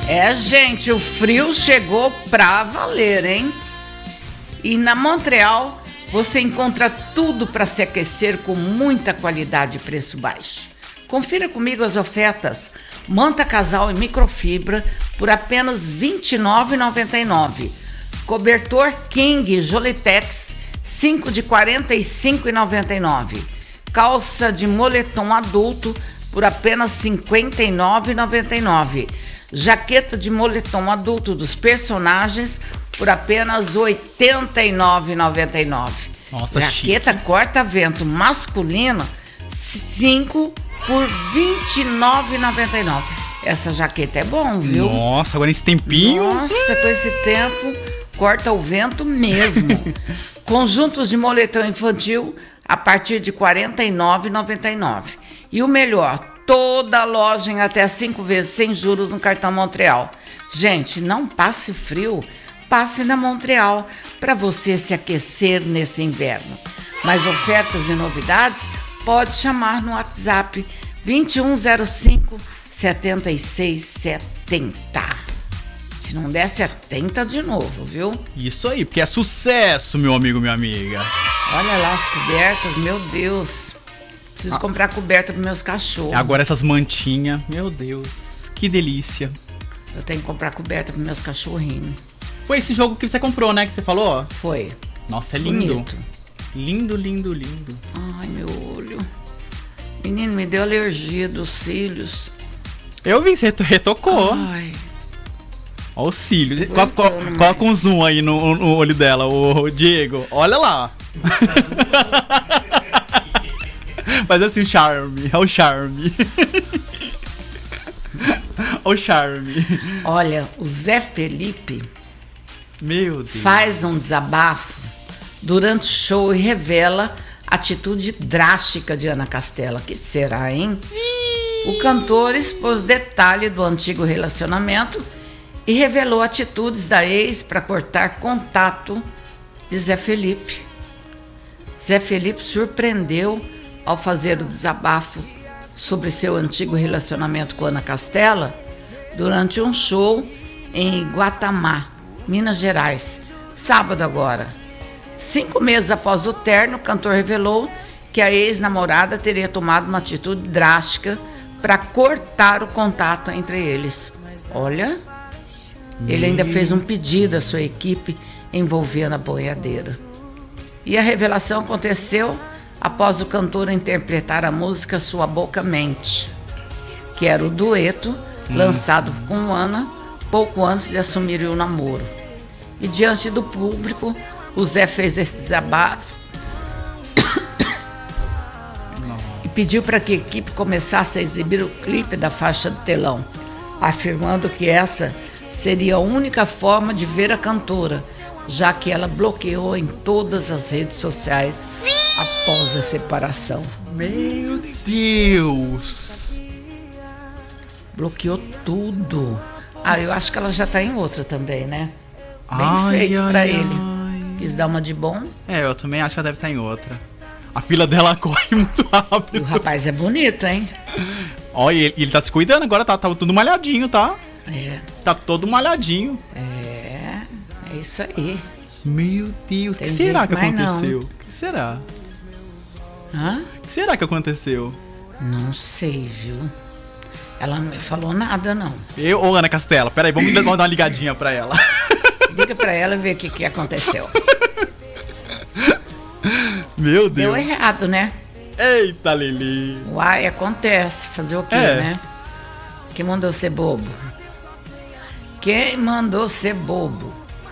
É, gente, o frio chegou pra valer, hein? E na Montreal você encontra tudo para se aquecer com muita qualidade e preço baixo. Confira comigo as ofertas. Manta casal em microfibra por apenas R$ 29,99. Cobertor King Jolitex 5 de R$ 45,99. Calça de moletom adulto por apenas R$ 59,99. Jaqueta de moletom adulto dos personagens por apenas R$ 89,99. Nossa, jaqueta chique. corta-vento masculina 5 por R$ 29,99. Essa jaqueta é bom, viu? Nossa, agora nesse tempinho. Nossa, com esse tempo corta o vento mesmo. Conjuntos de moletom infantil a partir de R$ 49,99. E o melhor, toda a loja em até 5 vezes sem juros no cartão Montreal. Gente, não passe frio, passe na Montreal para você se aquecer nesse inverno. Mais ofertas e novidades, pode chamar no WhatsApp 2105 7670. Se não der 70 de novo, viu? Isso aí, porque é sucesso, meu amigo, minha amiga. Olha lá as cobertas, meu Deus. Preciso comprar coberta para meus cachorros. Agora essas mantinhas, meu Deus, que delícia. Eu tenho que comprar coberta para meus cachorrinhos. Foi esse jogo que você comprou, né, que você falou? Foi. Nossa, é lindo. Bonito. Lindo, lindo, lindo. Ai, meu olho. Menino, me deu alergia dos cílios. Eu vi, você retocou. Ai. Olha o cílio. Aguentando Coloca mais. um zoom aí no olho dela, o Diego. Olha lá. Faz assim o charme. É o charme. Olha o charme. Olha, o Zé Felipe Meu Deus. faz um desabafo durante o show e revela atitude drástica de Ana Castela. Que será, hein? O cantor expôs detalhe do antigo relacionamento e revelou atitudes da ex para cortar contato de Zé Felipe. Zé Felipe surpreendeu ao fazer o desabafo sobre seu antigo relacionamento com Ana Castela durante um show em Guatamá, Minas Gerais, sábado agora. 5 meses após o término, o cantor revelou que a ex-namorada teria tomado uma atitude drástica para cortar o contato entre eles. Olha, ele ainda fez um pedido à sua equipe envolvendo a boiadeira. E a revelação aconteceu após o cantor interpretar a música Sua Boca Mente, que era o dueto lançado com Ana pouco antes de assumir o namoro. E diante do público, o Zé fez esse desabafo e pediu para que a equipe começasse a exibir o clipe da faixa do telão, afirmando que essa seria a única forma de ver a cantora, já que ela bloqueou em todas as redes sociais após a separação. Meu Deus. Bloqueou tudo. Ah, eu acho que ela já tá em outra também, né? Bem Ai, feito ai, pra ai. ele. Quis dar uma de bom. É, eu também acho que ela deve estar em outra. A fila dela corre muito E o rápido. rapaz é bonito, hein? Olha, ele tá se cuidando agora, tá tudo malhadinho, tá? É, Tá todo malhadinho. é isso aí. Meu Deus, o Tem que será jeito que mais não. aconteceu? O que será? Hã? O que será que aconteceu? Não sei, viu? Ela não me falou nada, não. Ô Ana Castela, peraí, vamos dar uma ligadinha pra ela. Liga pra ela e vê o que aconteceu. Meu Deu Deus. errado, né? Eita, Lili. Uai, acontece. Fazer o quê, É. né? Quem mandou ser bobo? Quem mandou ser bobo?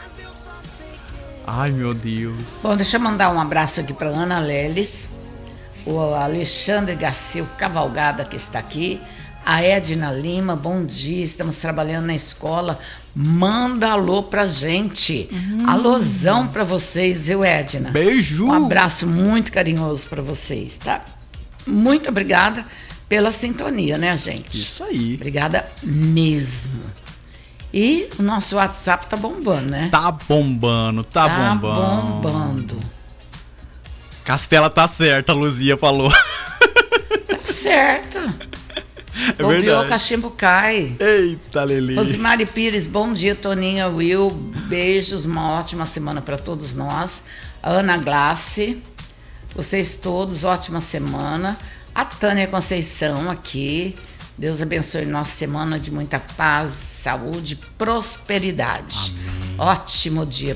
Ai, meu Deus. Bom, deixa eu mandar um abraço aqui para Ana Leles, o Alexandre Garcia Cavalgada, que está aqui, a Edna Lima, bom dia, estamos trabalhando na escola, manda alô pra gente, alôzão pra vocês, viu, Edna? Beijo. Um abraço muito carinhoso para vocês, tá? Muito obrigada pela sintonia, né, gente? Isso aí. Obrigada mesmo. E o nosso WhatsApp tá bombando, né? Tá bombando, tá bombando. bombando. Castela tá certa, a Luzia falou. Tá certo. É Bobeou, verdade. cachimbo cai. Eita, Lili. Rosimari Pires, bom dia, Toninha, Will, beijos, uma ótima semana para todos nós. A Ana Glace, vocês todos, ótima semana. A Tânia Conceição aqui, Deus abençoe nossa semana de muita paz, saúde, prosperidade. Amém. Ótimo dia